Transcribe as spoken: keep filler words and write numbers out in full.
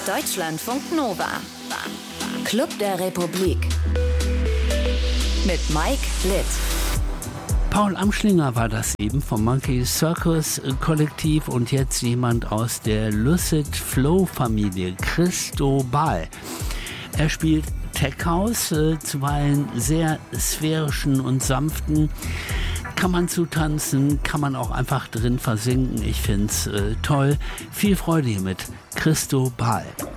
Deutschlandfunk Nova. Club der Republik. Mit Mike Litt. Paul Amschlinger war das eben vom Monkey Circus Kollektiv und jetzt jemand aus der Lucid Flow Familie, Christo Ball. Er spielt Tech House, äh, zuweilen sehr sphärischen und sanften. Kann man zutanzen, kann man auch einfach drin versinken. Ich find's äh, toll. Viel Freude hier mit Christo Ball.